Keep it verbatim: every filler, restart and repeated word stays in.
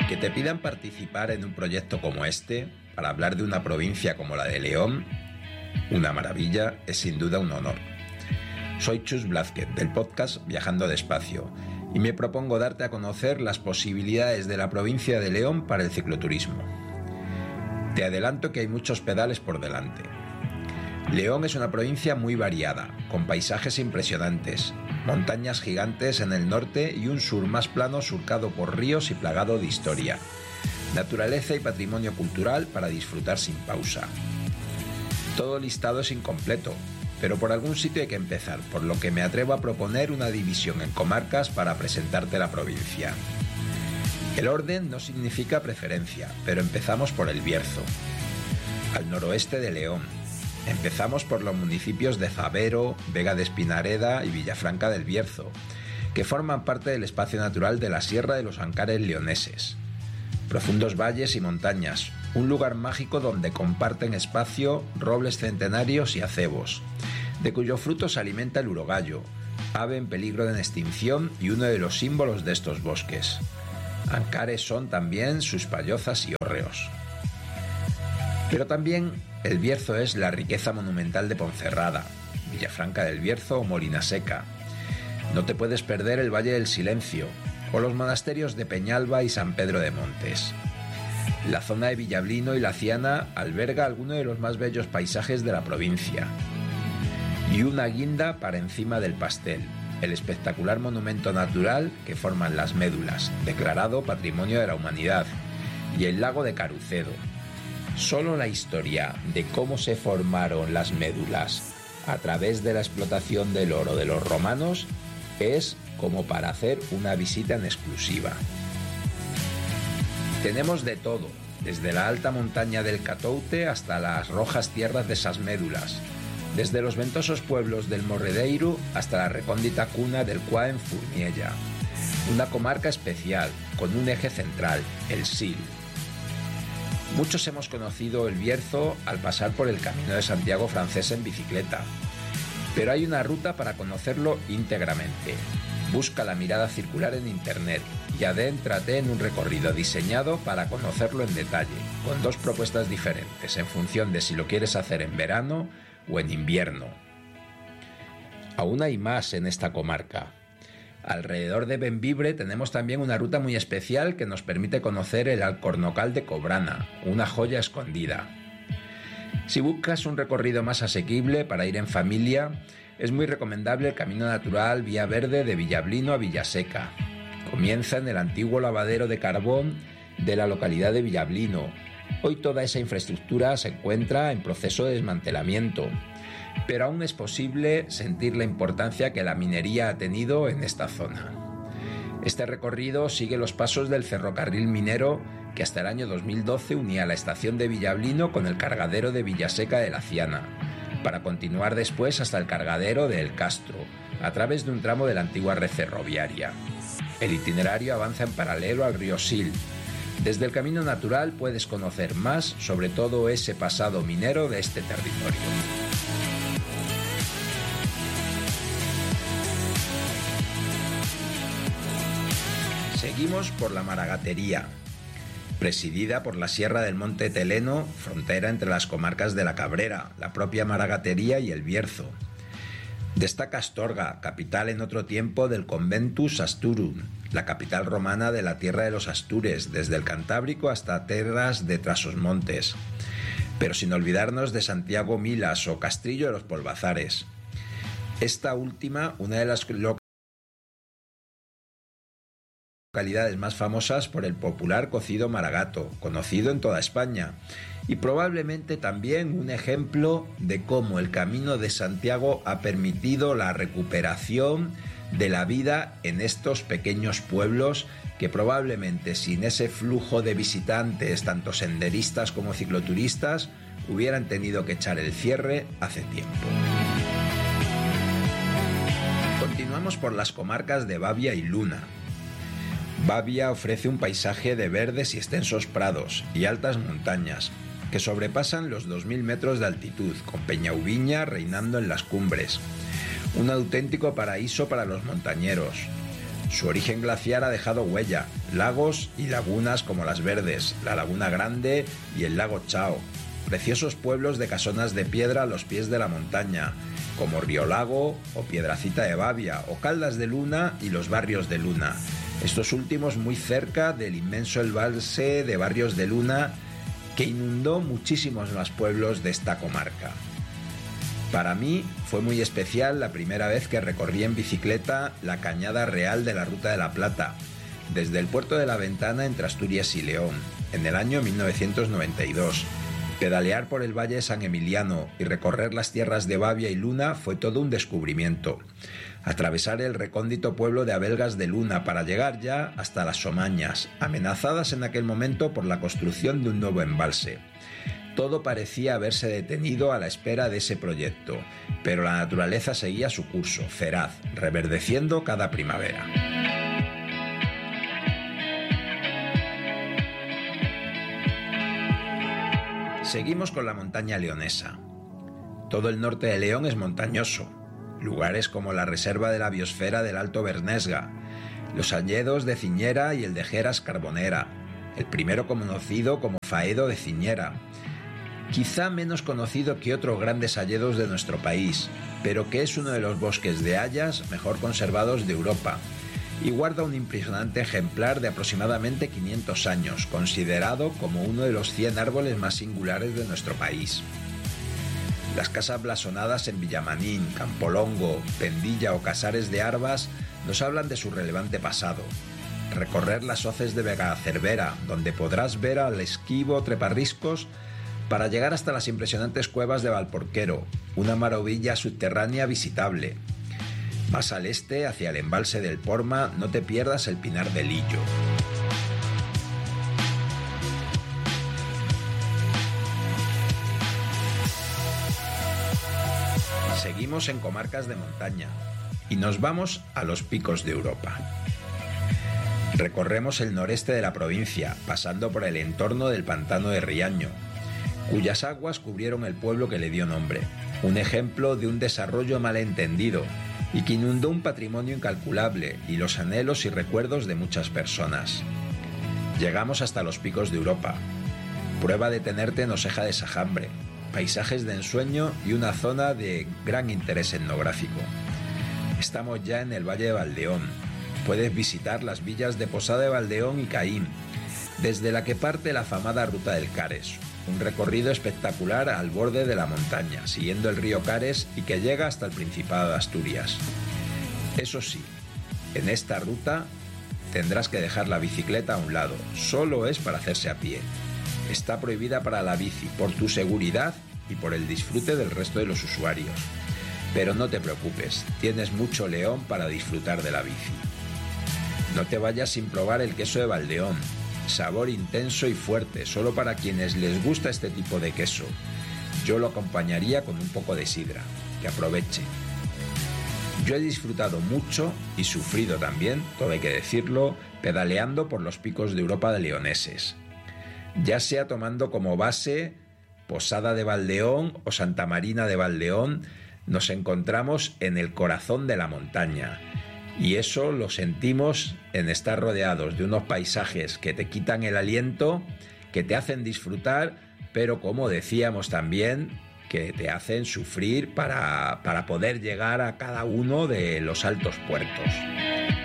Que te pidan participar en un proyecto como este, para hablar de una provincia como la de León, una maravilla, es sin duda un honor. Soy Chus Blázquez, del podcast Viajando Despacio, y me propongo darte a conocer las posibilidades de la provincia de León para el cicloturismo. Te adelanto que hay muchos pedales por delante. León es una provincia muy variada, con paisajes impresionantes, montañas gigantes en el norte y un sur más plano surcado por ríos y plagado de historia, naturaleza y patrimonio cultural para disfrutar sin pausa. Todo listado es incompleto, pero por algún sitio hay que empezar, por lo que me atrevo a proponer una división en comarcas para presentarte la provincia. El orden no significa preferencia, pero empezamos por el Bierzo, al noroeste de León. Empezamos por los municipios de Zavero, Vega de Espinareda y Villafranca del Bierzo, que forman parte del espacio natural de la Sierra de los Ancares leoneses. Profundos valles y montañas, un lugar mágico donde comparten espacio robles centenarios y acebos, de cuyo fruto se alimenta el urogallo, ave en peligro de extinción y uno de los símbolos de estos bosques. Ancares son también sus pallozas y hórreos. Pero también el Bierzo es la riqueza monumental de Ponferrada, Villafranca del Bierzo o Molinaseca. No te puedes perder el Valle del Silencio o los monasterios de Peñalba y San Pedro de Montes. La zona de Villablino y La Ciana alberga algunos de los más bellos paisajes de la provincia. Y una guinda para encima del pastel, el espectacular monumento natural que forman las Médulas, declarado Patrimonio de la Humanidad, y el lago de Carucedo. Solo la historia de cómo se formaron las médulas a través de la explotación del oro de los romanos es como para hacer una visita en exclusiva. Tenemos de todo, desde la alta montaña del Catoute hasta las rojas tierras de esas médulas, desde los ventosos pueblos del Morredeiro hasta la recóndita cuna del Cuá en Furniella. Una comarca especial, con un eje central, el Sil. Muchos hemos conocido el Bierzo al pasar por el Camino de Santiago francés en bicicleta, pero hay una ruta para conocerlo íntegramente. Busca la mirada circular en internet y adéntrate en un recorrido diseñado para conocerlo en detalle, con dos propuestas diferentes en función de si lo quieres hacer en verano o en invierno. Aún hay más en esta comarca. Alrededor de Bembibre tenemos también una ruta muy especial que nos permite conocer el Alcornocal de Cobrana, una joya escondida. Si buscas un recorrido más asequible para ir en familia, es muy recomendable el camino natural Vía Verde de Villablino a Villaseca. Comienza en el antiguo lavadero de carbón de la localidad de Villablino. Hoy toda esa infraestructura se encuentra en proceso de desmantelamiento, pero aún es posible sentir la importancia que la minería ha tenido en esta zona. Este recorrido sigue los pasos del ferrocarril minero que hasta el año dos mil doce unía la estación de Villablino con el cargadero de Villaseca de la Ciana, para continuar después hasta el cargadero de El Castro, a través de un tramo de la antigua red ferroviaria. El itinerario avanza en paralelo al río Sil. Desde el camino natural puedes conocer más sobre todo ese pasado minero de este territorio. Seguimos por la Maragatería, presidida por la Sierra del Monte Teleno, frontera entre las comarcas de la Cabrera, la propia Maragatería y el Bierzo. Destaca Astorga, capital en otro tiempo del Conventus Asturum, la capital romana de la tierra de los Astures, desde el Cantábrico hasta Terras de Trasosmontes. Pero sin olvidarnos de Santiago Milas o Castrillo de los Polvazares. Esta última, una de las localidades más famosas por el popular cocido maragato, conocido en toda España, y probablemente también un ejemplo de cómo el Camino de Santiago ha permitido la recuperación de la vida en estos pequeños pueblos que probablemente sin ese flujo de visitantes, tanto senderistas como cicloturistas, hubieran tenido que echar el cierre hace tiempo. Continuamos por las comarcas de Babia y Luna. Babia ofrece un paisaje de verdes y extensos prados y altas montañas que sobrepasan los dos mil metros de altitud, con Peñauviña reinando en las cumbres. Un auténtico paraíso para los montañeros. Su origen glaciar ha dejado huella, lagos y lagunas como Las Verdes, la Laguna Grande y el lago Chao, preciosos pueblos de casonas de piedra a los pies de la montaña, como Río Lago o Piedracita de Bavia o Caldas de Luna y los Barrios de Luna, estos últimos muy cerca del inmenso embalse de Barrios de Luna que inundó muchísimos más pueblos de esta comarca. Para mí fue muy especial la primera vez que recorrí en bicicleta la cañada real de la Ruta de la Plata, desde el puerto de La Ventana entre Asturias y León, en el año mil novecientos noventa y dos. Pedalear por el Valle de San Emiliano y recorrer las tierras de Bavia y Luna fue todo un descubrimiento. Atravesar el recóndito pueblo de Abelgas de Luna para llegar ya hasta las Somañas, amenazadas en aquel momento por la construcción de un nuevo embalse. Todo parecía haberse detenido a la espera de ese proyecto, pero la naturaleza seguía su curso, feraz, reverdeciendo cada primavera. Seguimos con la montaña leonesa. Todo el norte de León es montañoso. Lugares como la Reserva de la Biosfera del Alto Bernesga, los hayedos de Ciñera y el de Geras Carbonera, el primero conocido como Faedo de Ciñera, quizá menos conocido que otros grandes hayedos de nuestro país, pero que es uno de los bosques de hayas mejor conservados de Europa y guarda un impresionante ejemplar de aproximadamente quinientos años, considerado como uno de los cien árboles más singulares de nuestro país. Las casas blasonadas en Villamanín, Campolongo, Pendilla o Casares de Arvas nos hablan de su relevante pasado. Recorrer las hoces de Vegacervera, donde podrás ver al esquivo treparriscos, para llegar hasta las impresionantes cuevas de Valporquero, una maravilla subterránea visitable. Más al este, hacia el embalse del Porma, no te pierdas el Pinar de Lillo. Seguimos en comarcas de montaña y nos vamos a los picos de Europa. Recorremos el noreste de la provincia, pasando por el entorno del pantano de Riaño, cuyas aguas cubrieron el pueblo que le dio nombre, un ejemplo de un desarrollo malentendido y que inundó un patrimonio incalculable y los anhelos y recuerdos de muchas personas. Llegamos hasta los picos de Europa. Prueba de tenerte en Oseja de Sajambre, paisajes de ensueño y una zona de gran interés etnográfico. Estamos ya en el Valle de Valdeón. Puedes visitar las villas de Posada de Valdeón y Caín, desde la que parte la afamada Ruta del Cares, un recorrido espectacular al borde de la montaña, siguiendo el río Cares y que llega hasta el Principado de Asturias. Eso sí, en esta ruta tendrás que dejar la bicicleta a un lado, solo es para hacerse a pie. Está prohibida para la bici, por tu seguridad y por el disfrute del resto de los usuarios. Pero no te preocupes, tienes mucho León para disfrutar de la bici. No te vayas sin probar el queso de Valdeón. Sabor intenso y fuerte, solo para quienes les gusta este tipo de queso. Yo lo acompañaría con un poco de sidra, que aproveche. Yo he disfrutado mucho y sufrido también, todo hay que decirlo, pedaleando por los picos de Europa de leoneses. Ya sea tomando como base Posada de Valdeón o Santa Marina de Valdeón, nos encontramos en el corazón de la montaña. Y eso lo sentimos en estar rodeados de unos paisajes que te quitan el aliento, que te hacen disfrutar, pero como decíamos también, que te hacen sufrir para, para poder llegar a cada uno de los altos puertos.